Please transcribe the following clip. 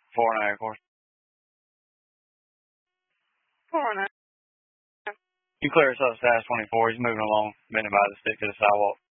4-9, of course. 4-9. You clear us up, Stash 24. He's moving along, bending by the stick to the sidewalk.